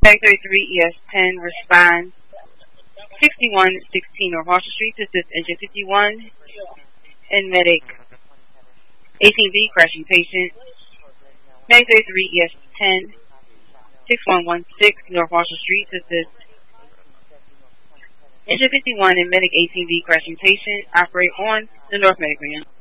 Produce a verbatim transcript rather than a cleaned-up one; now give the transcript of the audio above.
Medic thirty-three E S ten respond sixty-one sixteen North Marshall Street to assist engine fifty-one and Medic eighteen B crashing patient. Medic thirty-three E S ten sixty-one sixteen North Marshall Street to assist engine fifty-one and Medic eighteen B crashing patient. Operate on the North Medic ramp.